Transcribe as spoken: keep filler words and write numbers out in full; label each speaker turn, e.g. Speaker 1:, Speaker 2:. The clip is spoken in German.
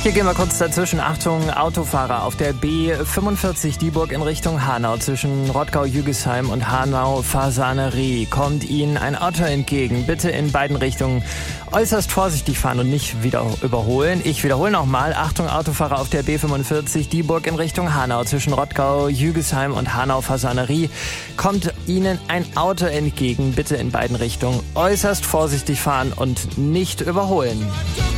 Speaker 1: Hier gehen wir kurz dazwischen. Achtung, Autofahrer auf der B fünfundvierzig Dieburg in Richtung Hanau. Zwischen Rottgau-Jügesheim und Hanau-Fasanerie kommt Ihnen ein Auto entgegen. Bitte in beiden Richtungen äußerst vorsichtig fahren und nicht wieder überholen. Ich wiederhole nochmal. Achtung, Autofahrer auf der B fünfundvierzig Dieburg in Richtung Hanau. Zwischen Rottgau-Jügesheim und Hanau-Fasanerie kommt Ihnen ein Auto entgegen. Bitte in beiden Richtungen äußerst vorsichtig fahren und nicht überholen.